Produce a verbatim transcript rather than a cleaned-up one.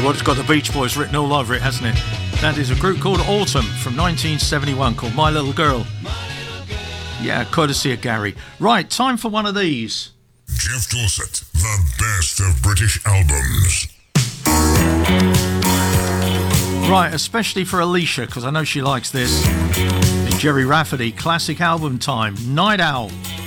Well, it's got the Beach Boys written all over it, hasn't it? That is a group called Autumn from nineteen seventy-one called My Little Girl. Yeah, courtesy of Gary. Right, time for one of these. Jeff Dorset, the best of British albums. Right, especially for Alicia, because I know she likes this. Jerry Rafferty, classic album time, Night Owl.